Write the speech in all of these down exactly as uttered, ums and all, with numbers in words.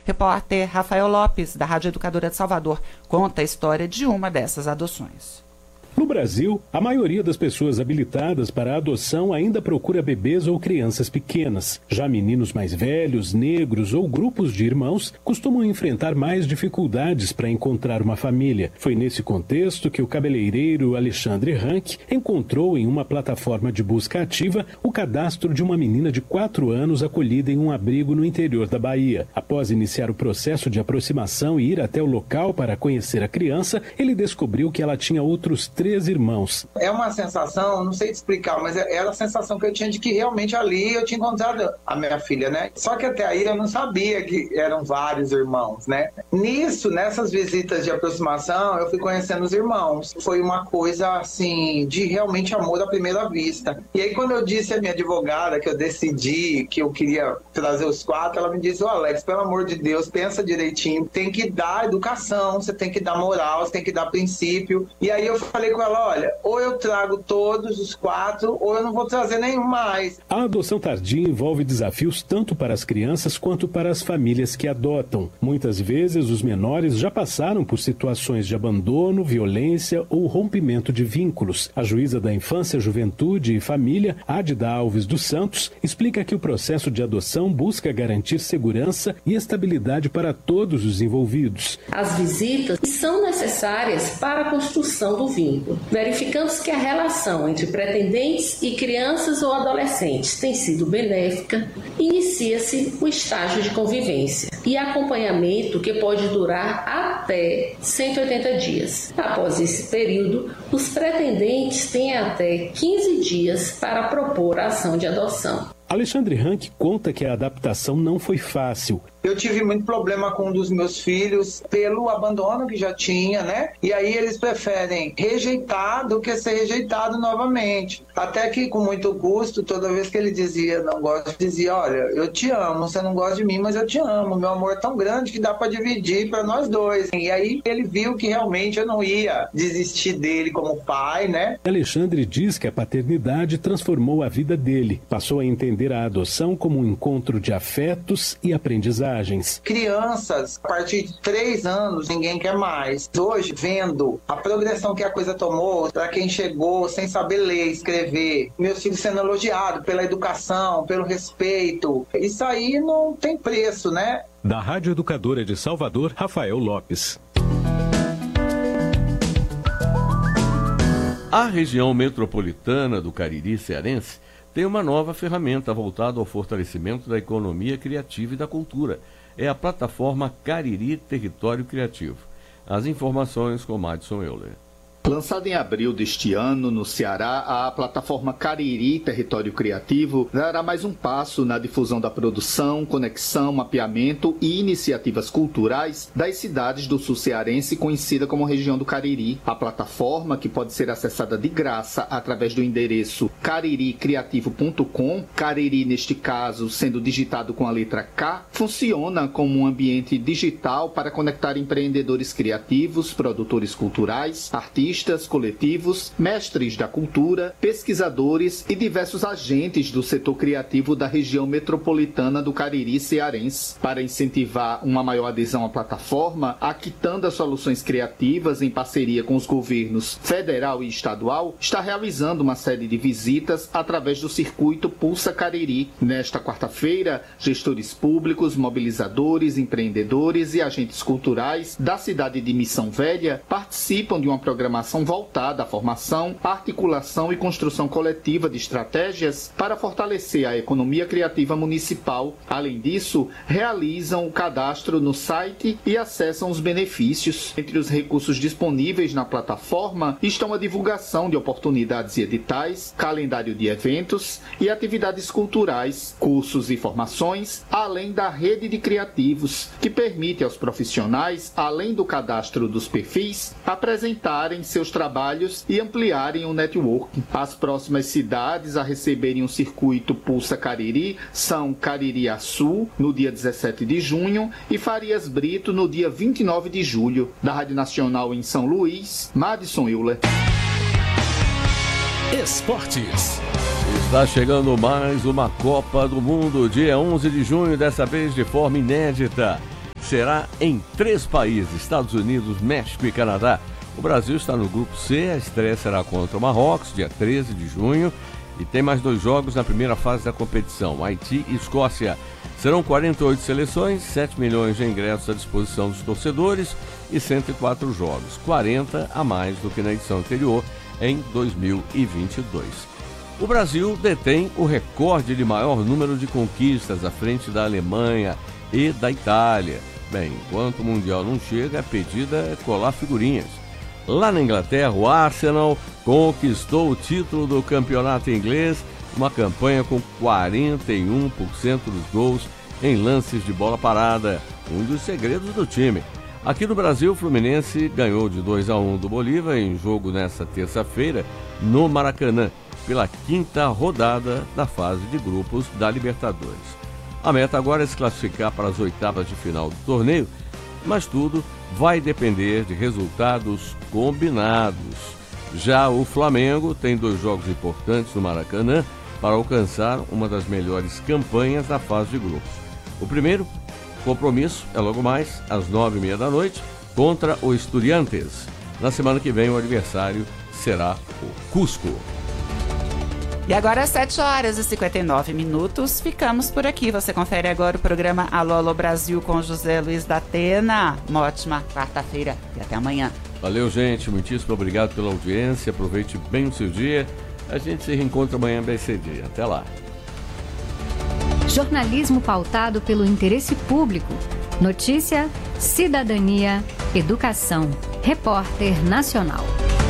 Repórter Rafael Lopes, da Rádio Educadora de Salvador, conta a história de uma dessas adoções. No Brasil, a maioria das pessoas habilitadas para a adoção ainda procura bebês ou crianças pequenas. Já meninos mais velhos, negros ou grupos de irmãos costumam enfrentar mais dificuldades para encontrar uma família. Foi nesse contexto que o cabeleireiro Alexandre Rank encontrou em uma plataforma de busca ativa o cadastro de uma menina de quatro anos acolhida em um abrigo no interior da Bahia. Após iniciar o processo de aproximação e ir até o local para conhecer a criança, ele descobriu que ela tinha outros três três irmãos. É uma sensação, não sei te explicar, mas era a sensação que eu tinha de que realmente ali eu tinha encontrado a minha filha, né? Só que até aí eu não sabia que eram vários irmãos, né? Nisso, nessas visitas de aproximação, eu fui conhecendo os irmãos. Foi uma coisa, assim, de realmente amor à primeira vista. E aí, quando eu disse à minha advogada que eu decidi que eu queria trazer os quatro, ela me disse, ô Alex, pelo amor de Deus, pensa direitinho, tem que dar educação, você tem que dar moral, você tem que dar princípio. E aí eu falei com ela, olha, ou eu trago todos os quatro, ou eu não vou trazer nenhum mais. A adoção tardia envolve desafios tanto para as crianças quanto para as famílias que adotam. Muitas vezes, os menores já passaram por situações de abandono, violência ou rompimento de vínculos. A juíza da Infância, Juventude e Família, Adida Alves dos Santos, explica que o processo de adoção busca garantir segurança e estabilidade para todos os envolvidos. As visitas são necessárias para a construção do vínculo, verificando-se que a relação entre pretendentes e crianças ou adolescentes tem sido benéfica, inicia-se o estágio de convivência e acompanhamento que pode durar até cento e oitenta dias. Após esse período, os pretendentes têm até quinze dias para propor a ação de adoção. Alexandre Rank conta que a adaptação não foi fácil. Eu tive muito problema com um dos meus filhos pelo abandono que já tinha, né? E aí eles preferem rejeitar do que ser rejeitado novamente. Até que com muito custo, toda vez que ele dizia não gosto, dizia, olha, eu te amo, você não gosta de mim, mas eu te amo. Meu amor é tão grande que dá para dividir para nós dois. E aí ele viu que realmente eu não ia desistir dele como pai, né? Alexandre diz que a paternidade transformou a vida dele. Passou a entender a adoção como um encontro de afetos e aprendizagem. Crianças, a partir de três anos, ninguém quer mais. Hoje, vendo a progressão que a coisa tomou, para quem chegou sem saber ler, escrever, meus filhos sendo elogiados pela educação, pelo respeito, isso aí não tem preço, né? Da Rádio Educadora de Salvador, Rafael Lopes. A região metropolitana do Cariri cearense tem uma nova ferramenta voltada ao fortalecimento da economia criativa e da cultura. É a plataforma Cariri Território Criativo. As informações com Madison Euler. Lançada em abril deste ano no Ceará, a plataforma Cariri Território Criativo dará mais um passo na difusão da produção, conexão, mapeamento e iniciativas culturais das cidades do sul cearense, conhecida como região do Cariri. A plataforma, que pode ser acessada de graça através do endereço cariri criativo ponto com, Cariri neste caso sendo digitado com a letra K, funciona como um ambiente digital para conectar empreendedores criativos, produtores culturais, artistas, coletivos, mestres da cultura, pesquisadores e diversos agentes do setor criativo da região metropolitana do Cariri cearense. Para incentivar uma maior adesão à plataforma, a Quitanda Soluções Criativas, em parceria com os governos federal e estadual, está realizando uma série de visitas através do circuito Pulsa Cariri. Nesta quarta-feira, gestores públicos, mobilizadores, empreendedores e agentes culturais da cidade de Missão Velha participam de uma programação voltada à formação, articulação e construção coletiva de estratégias para fortalecer a economia criativa municipal. Além disso, realizam o cadastro no site e acessam os benefícios. Entre os recursos disponíveis na plataforma estão a divulgação de oportunidades e editais, calendário de eventos e atividades culturais, cursos e formações, além da rede de criativos, que permite aos profissionais, além do cadastro dos perfis, apresentarem seus trabalhos e ampliarem o network. As próximas cidades a receberem o circuito Pulsa Cariri são Caririaçu, no dia dezessete de junho, e Farias Brito, no dia vinte e nove de julho. Da Rádio Nacional em São Luís, Madison Euler. Esportes. Está chegando mais uma Copa do Mundo, dia onze de junho, dessa vez de forma inédita. será em três países, Estados Unidos, México e Canadá. O Brasil está no grupo C, a estreia será contra o Marrocos, dia treze de junho, e tem mais dois jogos na primeira fase da competição, Haiti e Escócia. Serão quarenta e oito seleções, sete milhões de ingressos à disposição dos torcedores e cento e quatro jogos, quarenta a mais do que na edição anterior, em dois mil e vinte e dois. O Brasil detém o recorde de maior número de conquistas à frente da Alemanha e da Itália. Bem, enquanto o Mundial não chega, a pedida é colar figurinhas. Lá na Inglaterra, o Arsenal conquistou o título do campeonato inglês, uma campanha com quarenta e um por cento dos gols em lances de bola parada, um dos segredos do time. Aqui no Brasil, o Fluminense ganhou de dois a um do Bolívar em jogo nesta terça-feira no Maracanã, pela quinta rodada da fase de grupos da Libertadores. A meta agora é se classificar para as oitavas de final do torneio, mas tudo vai depender de resultados combinados. Já o Flamengo tem dois jogos importantes no Maracanã para alcançar uma das melhores campanhas da fase de grupos. O primeiro compromisso é logo mais às nove e meia da noite contra o Estudiantes. Na semana que vem o adversário será o Cusco. E agora às sete horas e cinquenta e nove minutos, ficamos por aqui. Você confere agora o programa Alô, Alô Brasil com José Luiz da Atena. Uma ótima quarta-feira e até amanhã. Valeu, gente. Muitíssimo obrigado pela audiência. Aproveite bem o seu dia. A gente se reencontra amanhã bem cedinho. Até lá. Jornalismo pautado pelo interesse público. Notícia, cidadania, educação. Repórter Nacional.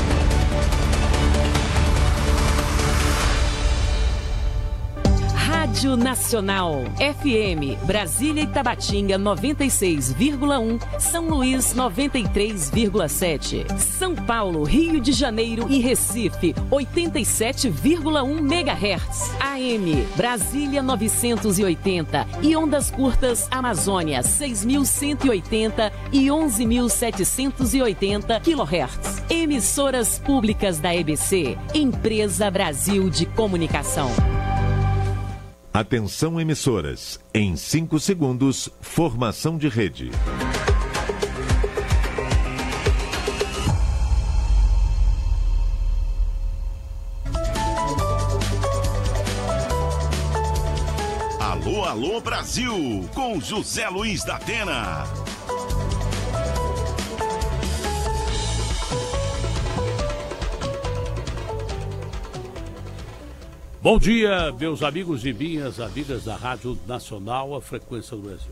Rádio Nacional, F M, Brasília e Tabatinga noventa e seis vírgula um, São Luís noventa e três vírgula sete, São Paulo, Rio de Janeiro e Recife oitenta e sete vírgula um megahertz, A M, Brasília novecentos e oitenta e ondas curtas Amazônia seis mil cento e oitenta e onze mil setecentos e oitenta quilohertz. Emissoras públicas da E B C, Empresa Brasil de Comunicação. Atenção emissoras, em cinco segundos, formação de rede. Alô, alô Brasil, com José Luiz da Atena. Bom dia, meus amigos e minhas amigas da Rádio Nacional, a Frequência do Brasil.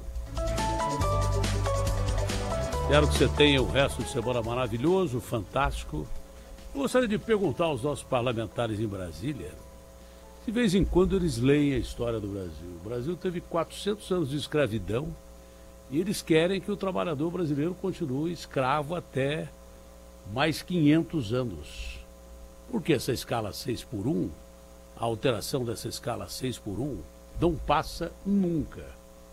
Quero que você tenha o resto de semana maravilhoso, fantástico. Eu gostaria de perguntar aos nossos parlamentares em Brasília, de vez em quando eles leem a história do Brasil. O Brasil teve quatrocentos anos de escravidão e eles querem que o trabalhador brasileiro continue escravo até mais quinhentos anos. Por que essa escala seis por um? A alteração dessa escala seis por um não passa nunca.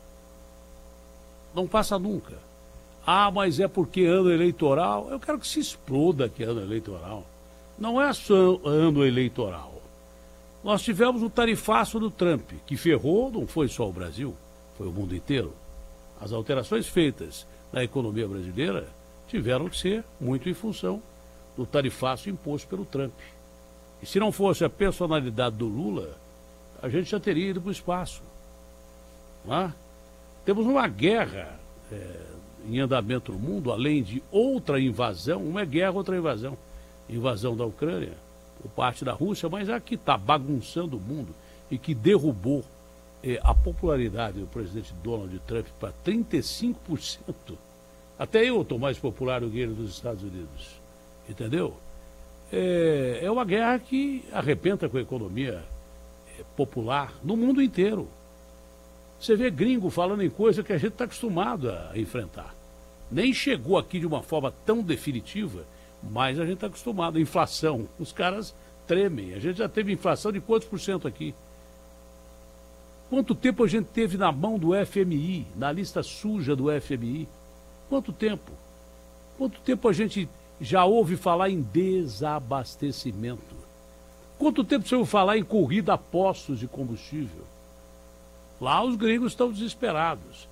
Não passa nunca. Ah, mas é porque ano eleitoral. Eu quero que se exploda que é ano eleitoral. Não é só ano eleitoral. Nós tivemos o tarifaço do Trump, que ferrou, não foi só o Brasil, foi o mundo inteiro. As alterações feitas na economia brasileira tiveram que ser muito em função do tarifaço imposto pelo Trump. E se não fosse a personalidade do Lula, a gente já teria ido para o espaço. Não é? Temos uma guerra é, em andamento no mundo, além de outra invasão, uma é guerra, outra invasão. Invasão da Ucrânia, por parte da Rússia, mas a que está bagunçando o mundo e que derrubou é, a popularidade do presidente Donald Trump para trinta e cinco por cento. Até eu estou mais popular do que ele dos Estados Unidos. Entendeu? É, é uma guerra que arrebenta com a economia é, popular no mundo inteiro. Você vê gringo falando em coisa que a gente está acostumado a enfrentar. Nem chegou aqui de uma forma tão definitiva, mas a gente está acostumado. A inflação, os caras tremem. A gente já teve inflação de quantos por cento aqui? Quanto tempo a gente teve na mão do F M I, na lista suja do F M I? Quanto tempo? Quanto tempo a gente já ouve falar em desabastecimento? Quanto tempo você ouve falar em corrida a postos de combustível? Lá os gringos estão desesperados.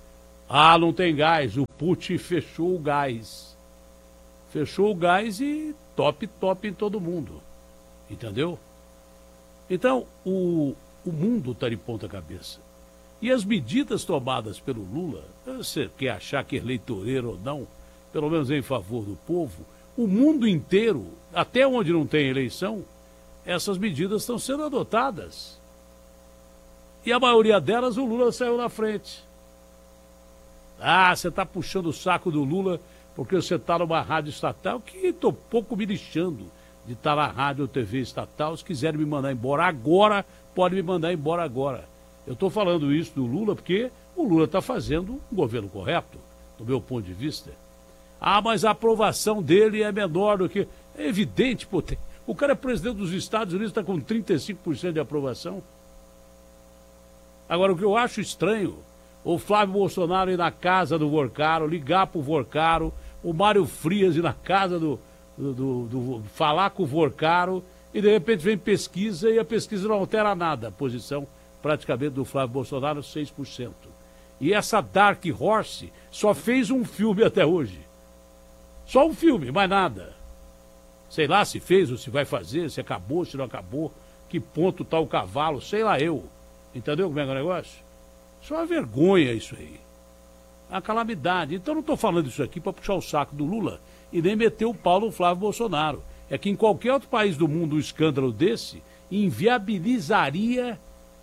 Ah, não tem gás. O Putin fechou o gás. Fechou o gás e top, top em todo mundo. Entendeu? Então, o, o mundo está de ponta cabeça. E as medidas tomadas pelo Lula, você quer achar que é eleitoreiro ou não, pelo menos em favor do povo, o mundo inteiro, até onde não tem eleição, essas medidas estão sendo adotadas. E a maioria delas o Lula saiu na frente. Ah, você está puxando o saco do Lula porque você está numa rádio estatal, que estou pouco me lixando de estar na rádio ou T V estatal. Se quiserem me mandar embora agora, pode me mandar embora agora. Eu estou falando isso do Lula porque o Lula está fazendo um governo correto, do meu ponto de vista. Ah, mas a aprovação dele é menor do que... É evidente, pô, tem... o cara é presidente dos Estados Unidos, está com trinta e cinco por cento de aprovação. Agora, o que eu acho estranho, o Flávio Bolsonaro ir na casa do Vorcaro, ligar pro Vorcaro, o Mário Frias ir na casa do, do, do, do... falar com o Vorcaro, e de repente vem pesquisa e a pesquisa não altera nada, a posição praticamente do Flávio Bolsonaro, seis por cento. E essa Dark Horse só fez um filme até hoje. Só um filme, mais nada. Sei lá se fez ou se vai fazer, se acabou, se não acabou, que ponto tá o cavalo, sei lá eu. Entendeu como é que é o negócio? Isso é uma vergonha isso aí. Uma calamidade. Então não estou falando isso aqui para puxar o saco do Lula e nem meter o pau no Flávio Bolsonaro. É que em qualquer outro país do mundo um escândalo desse inviabilizaria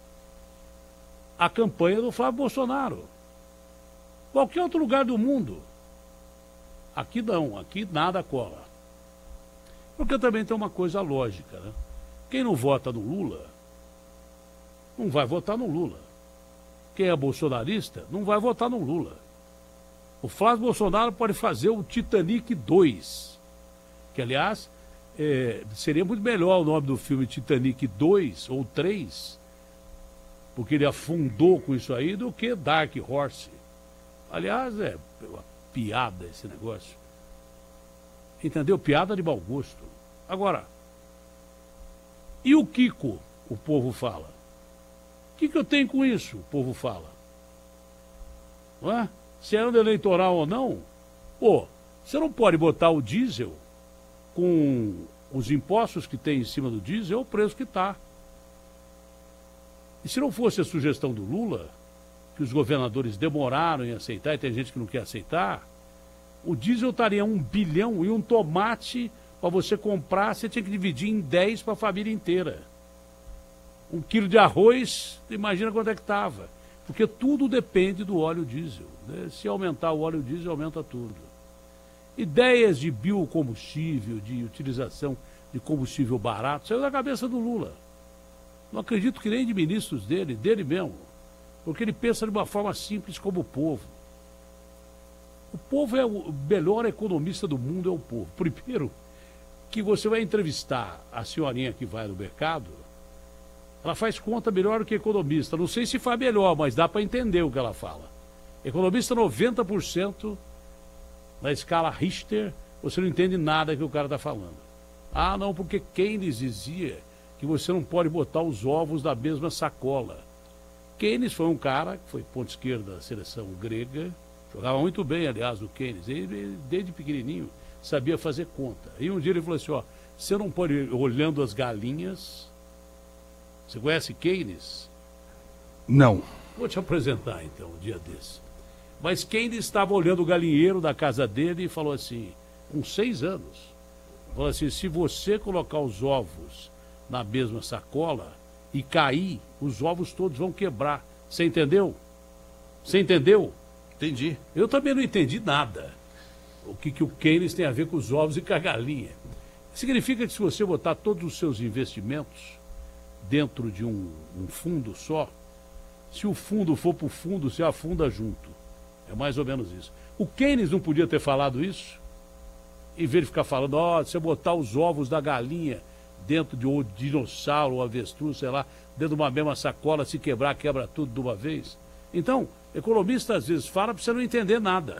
a campanha do Flávio Bolsonaro. Qualquer outro lugar do mundo. Aqui não, aqui nada cola. Porque também tem uma coisa lógica, né? Quem não vota no Lula, não vai votar no Lula. Quem é bolsonarista, não vai votar no Lula. O Flávio Bolsonaro pode fazer o Titanic dois, que, aliás, é, seria muito melhor o nome do filme Titanic dois ou três, porque ele afundou com isso aí, do que Dark Horse. Aliás, é uma piada esse negócio. Entendeu? Piada de mau gosto. Agora, e o Kiko, o povo fala? O que, que eu tenho com isso, o povo fala? Não é? Se é ano eleitoral ou não, pô, você não pode botar o diesel com os impostos que tem em cima do diesel, é o preço que está. E se não fosse a sugestão do Lula, que os governadores demoraram em aceitar, e tem gente que não quer aceitar, o diesel estaria um bilhão e um tomate para você comprar, você tinha que dividir em dez para a família inteira. Um quilo de arroz, imagina quanto é que estava. Porque tudo depende do óleo diesel, né? Se aumentar o óleo diesel, aumenta tudo. Ideias de biocombustível, de utilização de combustível barato, saiu da cabeça do Lula. Não acredito que nem de ministros dele, dele mesmo. Porque ele pensa de uma forma simples como o povo. O povo é o melhor economista do mundo, é o povo. Primeiro, que você vai entrevistar a senhorinha que vai no mercado, ela faz conta melhor do que economista. Não sei se faz melhor, mas dá para entender o que ela fala. Economista noventa por cento na escala Richter, você não entende nada que o cara está falando. Ah, não, porque Keynes dizia que você não pode botar os ovos na mesma sacola. Keynes foi um cara que foi ponto esquerda da seleção grega, jogava muito bem, aliás, o Keynes. Ele, desde pequenininho, sabia fazer conta. E um dia ele falou assim, ó, você não pode ir olhando as galinhas. Você conhece Keynes? Não. Vou te apresentar, então, um dia desse. Mas Keynes estava olhando o galinheiro da casa dele e falou assim, com seis anos, falou assim, se você colocar os ovos na mesma sacola e cair, os ovos todos vão quebrar. Você entendeu? Você entendeu? Entendi. Eu também não entendi nada. O que, que o Keynes tem a ver com os ovos e com a galinha. Significa que se você botar todos os seus investimentos dentro de um, um fundo só, se o fundo for para o fundo, você afunda junto. É mais ou menos isso. O Keynes não podia ter falado isso? Em vez de ficar falando, ó, oh, se você botar os ovos da galinha dentro de um dinossauro ou avestruz, sei lá, dentro de uma mesma sacola, se quebrar, quebra tudo de uma vez. Então, economista às vezes fala para você não entender nada.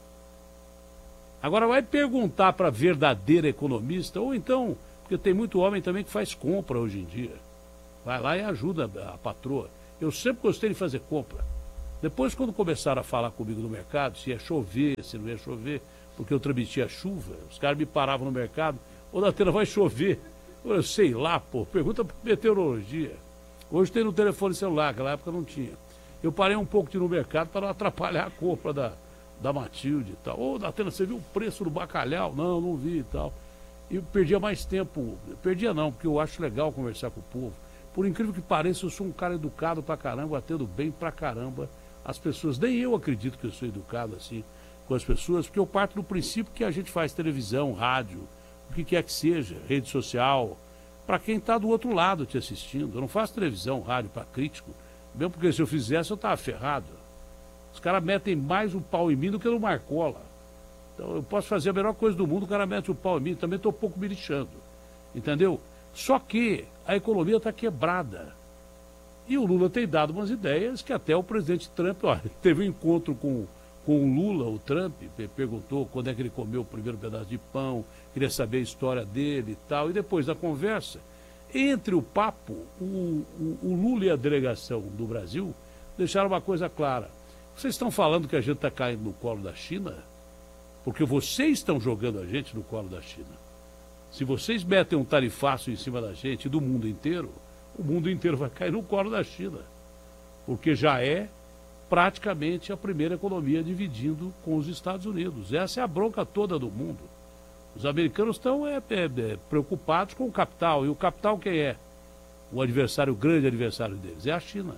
Agora vai perguntar para verdadeiro economista, ou então, porque tem muito homem também que faz compra hoje em dia. Vai lá e ajuda a patroa. Eu sempre gostei de fazer compra. Depois, quando começaram a falar comigo no mercado, se ia chover, se não ia chover, porque eu transmitia chuva, os caras me paravam no mercado, ô Datena, vai chover? Eu sei lá, pô, pergunta para meteorologia. Hoje tem no telefone celular, naquela época não tinha. Eu parei um pouco de ir no mercado para não atrapalhar a compra da, da Matilde e tal. Ô, Datena, você viu o preço do bacalhau? Não, não vi e tal. E eu perdia mais tempo. Perdia não, porque eu acho legal conversar com o povo. Por incrível que pareça, eu sou um cara educado pra caramba, atendo bem pra caramba as pessoas. Nem eu acredito que eu sou educado assim com as pessoas, porque eu parto do princípio que a gente faz televisão, rádio, o que quer que seja, rede social, para quem está do outro lado te assistindo. Eu não faço televisão, rádio para crítico, mesmo porque se eu fizesse eu estava ferrado. Os caras metem mais o pau em mim do que no Marcola. Então eu posso fazer a melhor coisa do mundo, o cara mete o pau em mim, também estou um pouco me lixando. Entendeu? Só que a economia está quebrada. E o Lula tem dado umas ideias que até o presidente Trump, ó, teve um encontro com, com o Lula, o Trump, perguntou quando é que ele comeu o primeiro pedaço de pão, queria saber a história dele e tal. E depois da conversa, entre o papo, o, o, o Lula e a delegação do Brasil deixaram uma coisa clara. Vocês estão falando que a gente está caindo no colo da China? Porque vocês estão jogando a gente no colo da China. Se vocês metem um tarifaço em cima da gente, do mundo inteiro, o mundo inteiro vai cair no colo da China. Porque já é praticamente a primeira economia dividindo com os Estados Unidos. Essa é a bronca toda do mundo. Os americanos estão é, é, é, preocupados com o capital. E o capital quem é? O adversário, o grande adversário deles é a China.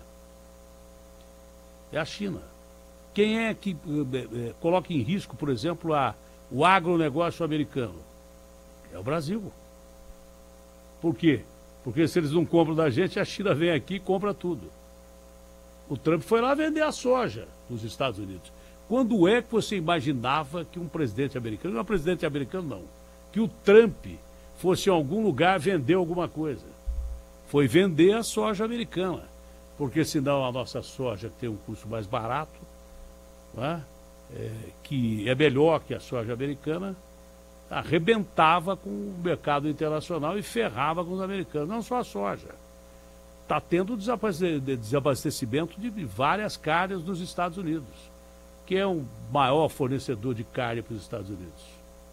É a China. Quem é que é, é, coloca em risco, por exemplo, a, o agronegócio americano? É o Brasil. Por quê? Porque se eles não compram da gente, a China vem aqui e compra tudo. O Trump foi lá vender a soja nos Estados Unidos. Quando é que você imaginava que um presidente americano, não é um presidente americano não, que o Trump fosse em algum lugar vender alguma coisa? Foi vender a soja americana. Porque senão a nossa soja, que tem um custo mais barato, não é? É, que é melhor que a soja americana, arrebentava com o mercado internacional e ferrava com os americanos. Não só a soja. Está tendo desabastecimento de várias carnes nos Estados Unidos, que é o maior fornecedor de carne para os Estados Unidos.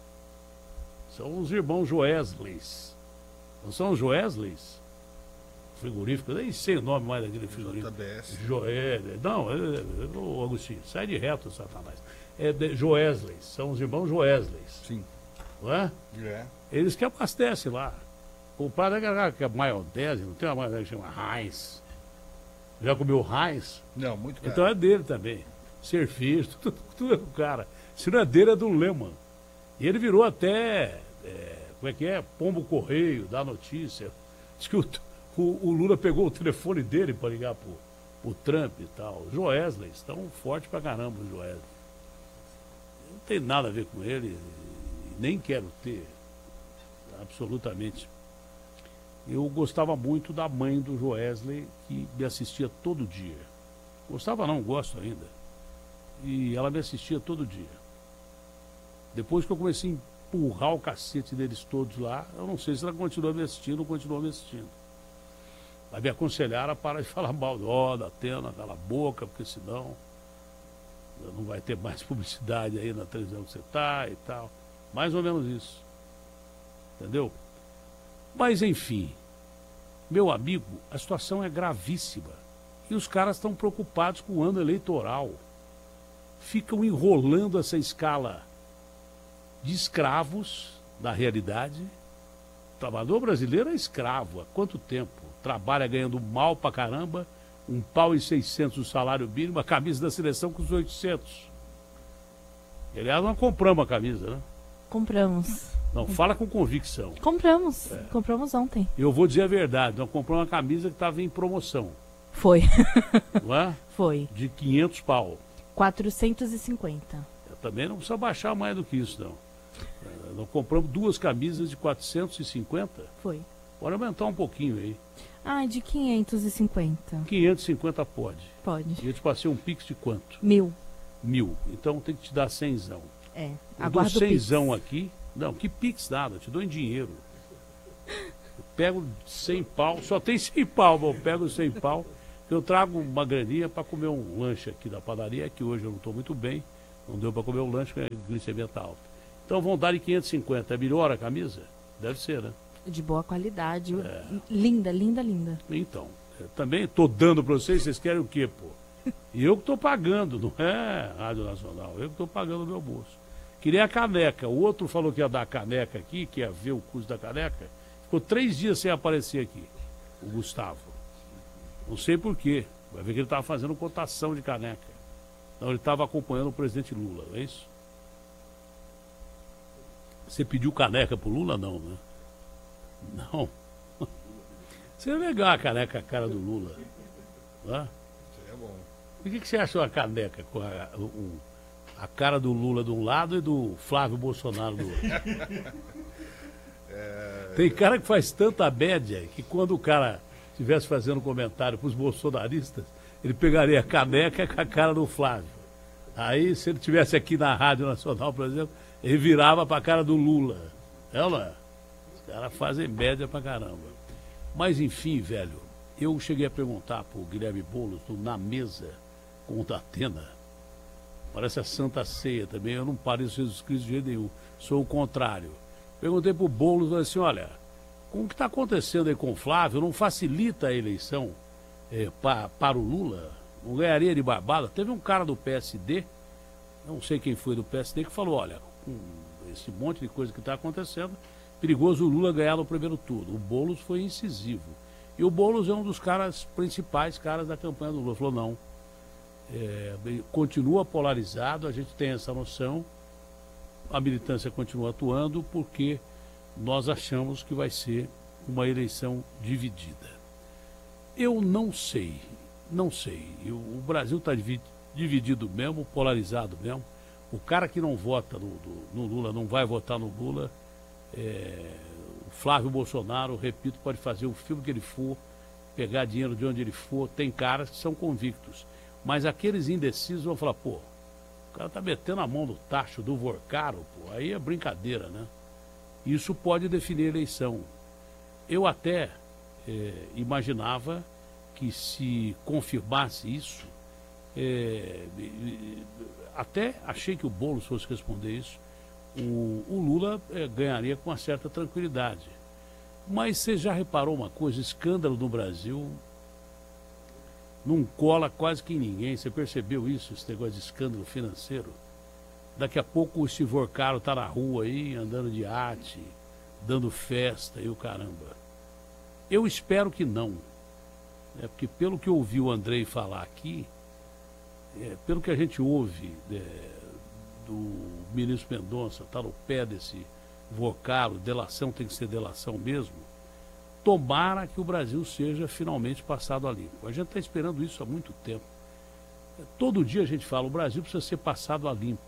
São os irmãos Joesleys. Não são os Joesleys? Frigoríficos, nem sei o nome mais daquele frigorífico. Joé, não, é, é, ô Agostinho, sai de reto, Satanás. É de Joesleys, são os irmãos Joesleys. Sim. Não é? É. Eles que abastecem lá. O padre é que é maionese, não tem uma maionese que chama Heinz. Já comeu Heinz? Não, muito caro. Então é dele também. Serviço, tudo, tudo é do cara. Se não é dele, é do Lehman. E ele virou até, é, como é que é? Pombo Correio, dá notícia. Diz que o, o, o Lula pegou o telefone dele para ligar pro, pro Trump e tal. Joesley, estão forte pra caramba o Joesley. Não tem nada a ver com ele. Nem quero ter, absolutamente. Eu gostava muito da mãe do Joesley, que me assistia todo dia. Gostava não, gosto ainda. E ela me assistia todo dia. Depois que eu comecei a empurrar o cacete deles todos lá, eu não sei se ela continua me assistindo ou continua me assistindo. Mas me aconselharam a parar de falar mal. Ó, da Atena, cala a boca, porque senão não vai ter mais publicidade aí na televisão que você está e tal. Mais ou menos isso. Entendeu? Mas, enfim, meu amigo, a situação é gravíssima. E os caras estão preocupados com o ano eleitoral. Ficam enrolando essa escala de escravos da realidade. O trabalhador brasileiro é escravo. Há quanto tempo? Trabalha ganhando mal pra caramba, um pau e seiscentos o salário mínimo, a camisa da seleção com os oitocentos. E, aliás, nós compramos a camisa, né? Compramos. Não, fala com convicção. Compramos. É. Compramos ontem. Eu vou dizer a verdade. Nós compramos uma camisa que estava em promoção. Foi. Não é? Foi. De quinhentos pau. quatrocentos e cinquenta. Eu também não precisa baixar mais do que isso, não. Nós compramos duas camisas de quatrocentos e cinquenta. Foi. Pode aumentar um pouquinho aí. Ah, de quinhentos e cinquenta. quinhentos e cinquenta pode. Pode. E eu te passei um pix de quanto? Mil. Mil. Então tem que te dar cenzão. É. Eu dou cenzão aqui. Não, que pix nada, eu te dou em dinheiro. Eu pego cem pau, só tem cem pau, eu pego cem pau, Eu trago uma graninha para comer um lanche aqui da padaria, que hoje eu não estou muito bem, não deu para comer o lanche, porque a glicemia está alta. Então vão dar de quinhentos e cinquenta. É melhor a camisa? Deve ser, né? De boa qualidade. É. Linda, linda, linda. Então, eu também estou dando para vocês, vocês querem o quê, pô? E eu que estou pagando, não é Rádio Nacional, eu que estou pagando o meu bolso. Queria a caneca, o outro falou que ia dar a caneca aqui, que ia ver o custo da caneca, ficou três dias sem aparecer aqui, o Gustavo. Não sei por quê, vai ver que ele estava fazendo cotação de caneca. Não, ele estava acompanhando o presidente Lula, não é isso? Você pediu caneca pro Lula? Não, né? Não. Seria legal a caneca a cara do Lula. Né? Seria bom. E o que, que você achou a caneca com a, o, a cara do Lula de um lado e do Flávio Bolsonaro do outro? É... Tem cara que faz tanta média que quando o cara estivesse fazendo comentário para os bolsonaristas, ele pegaria a caneca com a cara do Flávio. Aí, se ele estivesse aqui na Rádio Nacional, por exemplo, ele virava para a cara do Lula. É ou não é? Os caras fazem média pra caramba. Mas, enfim, velho, eu cheguei a perguntar pro Guilherme Boulos, na mesa com o Datena. Parece a Santa Ceia também, eu não pareço Jesus Cristo de jeito nenhum, sou o contrário. Perguntei pro Boulos, falei assim, olha, com o que está acontecendo aí com o Flávio, não facilita a eleição é, pa, para o Lula? Não ganharia de barbada? Teve um cara do P S D, não sei quem foi do P S D, que falou, olha, com esse monte de coisa que está acontecendo, perigoso o Lula ganhar no primeiro turno. O Boulos foi incisivo. E o Boulos é um dos caras principais, caras da campanha do Lula. Falou, não, é, continua polarizado, a gente tem essa noção, a militância continua atuando, porque nós achamos que vai ser uma eleição dividida. Eu não sei, não sei. Eu, o Brasil está dividido mesmo, polarizado mesmo. O cara que não vota no, no Lula, não vai votar no Lula. É, o Flávio Bolsonaro, repito, pode fazer o filme que ele for, pegar dinheiro de onde ele for. Tem caras que são convictos. Mas aqueles indecisos vão falar, pô, o cara tá metendo a mão no tacho do Vorcaro, pô, aí é brincadeira, né? Isso pode definir a eleição. Eu até é, imaginava que se confirmasse isso, é, até achei que o Boulos fosse responder isso, o, o Lula é, ganharia com uma certa tranquilidade. Mas você já reparou uma coisa, escândalo no Brasil não cola quase que em ninguém. Você percebeu isso, esse negócio de escândalo financeiro? Daqui a pouco o Vorcaro está na rua aí, andando de arte, dando festa e o caramba. Eu espero que não. É, porque pelo que eu ouvi o Andrei falar aqui, é, pelo que a gente ouve é, do ministro Mendonça, está no pé desse Vorcaro, delação tem que ser delação mesmo, tomara que o Brasil seja finalmente passado a limpo. A gente está esperando isso há muito tempo. É, todo dia a gente fala, o Brasil precisa ser passado a limpo.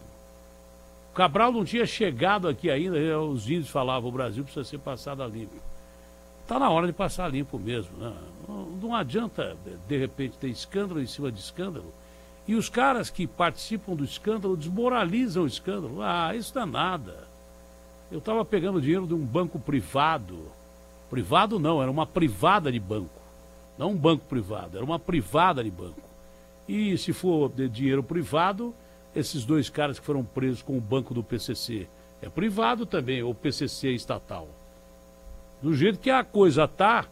O Cabral não tinha chegado aqui ainda, os índios falavam, o Brasil precisa ser passado a limpo. Está na hora de passar a limpo mesmo, né? Não adianta, de repente, ter escândalo em cima de escândalo, e os caras que participam do escândalo desmoralizam o escândalo. Ah, isso não é nada. Eu estava pegando dinheiro de um banco privado. Privado não, era uma privada de banco. Não um banco privado, era uma privada de banco. E se for de dinheiro privado, esses dois caras que foram presos com o banco do P C C, é privado também, ou P C C é estatal. Do jeito que a coisa tá,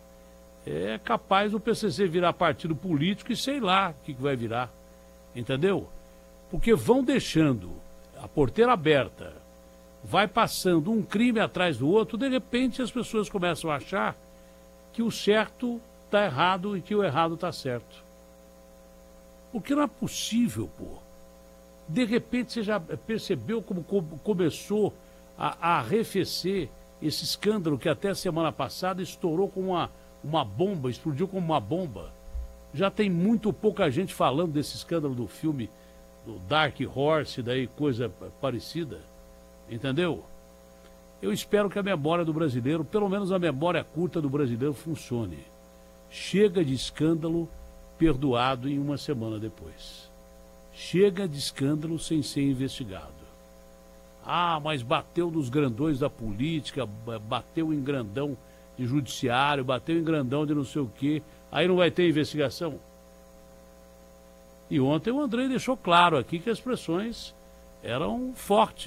é capaz do P C C virar partido político e sei lá o que, que vai virar. Entendeu? Porque vão deixando a porteira aberta, vai passando um crime atrás do outro, de repente as pessoas começam a achar que o certo está errado e que o errado está certo. Porque não é possível, pô. De repente você já percebeu como começou a, a arrefecer esse escândalo que até a semana passada estourou como uma, uma bomba, explodiu como uma bomba. Já tem muito pouca gente falando desse escândalo do filme do Dark Horse, daí coisa parecida. Entendeu? Eu espero que a memória do brasileiro, pelo menos a memória curta do brasileiro, funcione. Chega de escândalo perdoado em uma semana depois. Chega de escândalo sem ser investigado. Ah, mas bateu nos grandões da política, bateu em grandão de judiciário, bateu em grandão de não sei o quê, aí não vai ter investigação? E ontem o Andrei deixou claro aqui que as pressões eram fortes.